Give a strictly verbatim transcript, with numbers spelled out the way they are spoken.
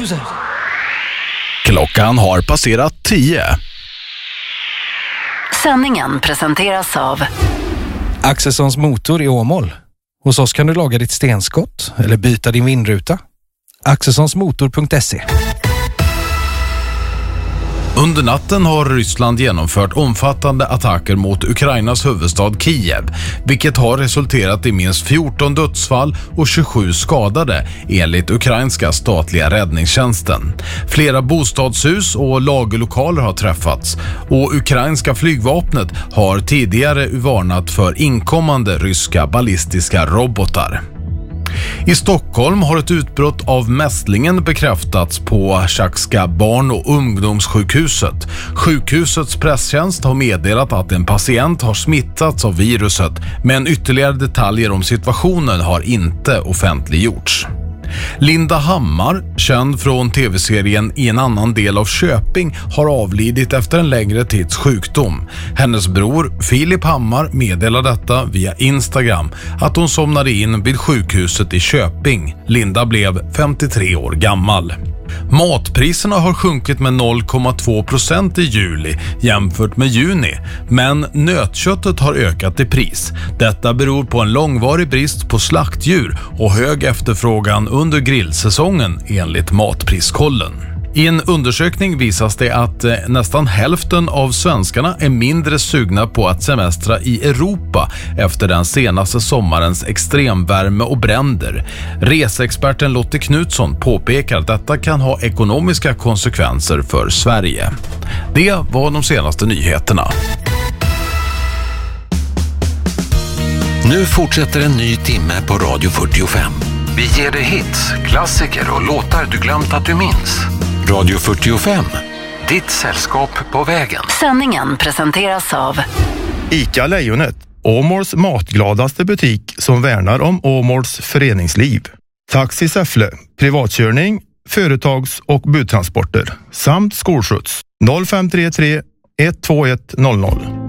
procent. Klockan har passerat tio. Sändningen presenteras av Axelssons motor i Åmål. Hos oss kan du laga ditt stenskott eller byta din vindruta. Axelssonsmotor punkt se. Under natten har Ryssland genomfört omfattande attacker mot Ukrainas huvudstad Kiev, vilket har resulterat i minst fjorton dödsfall och tjugosju skadade enligt ukrainska statliga räddningstjänsten. Flera bostadshus och lagerlokaler har träffats och ukrainska flygvapnet har tidigare varnat för inkommande ryska ballistiska robotar. I Stockholm har ett utbrott av mässlingen bekräftats på Tjackska barn- och ungdomssjukhuset. Sjukhusets presstjänst har meddelat att en patient har smittats av viruset, men ytterligare detaljer om situationen har inte offentliggjorts. Linda Hammar, känd från tv-serien I en annan del av Köping, har avlidit efter en längre tids sjukdom. Hennes bror Filip Hammar meddelade detta via Instagram att hon somnade in vid sjukhuset i Köping. Linda blev femtiotre år gammal. Matpriserna har sjunkit med noll komma två procent i juli jämfört med juni, men nötköttet har ökat i pris. Detta beror på en långvarig brist på slaktdjur och hög efterfrågan under grillsäsongen enligt Matpriskollen. I en undersökning visas det att eh, nästan hälften av svenskarna är mindre sugna på att semestra i Europa efter den senaste sommarens extremvärme och bränder. Reseexperten Lotte Knutsson påpekar att detta kan ha ekonomiska konsekvenser för Sverige. Det var de senaste nyheterna. Nu fortsätter en ny timme på Radio fyrtiofem. Vi ger dig hits, klassiker och låtar du glömt att du minns. Radio fyrtiofem, ditt sällskap på vägen. Sändningen presenteras av ICA Lejonet, Åmåls matgladaste butik som värnar om Åmåls föreningsliv. Taxi Säffle, privatkörning, företags- och budtransporter samt skolskjuts. noll fem tre tre ett två ett noll noll.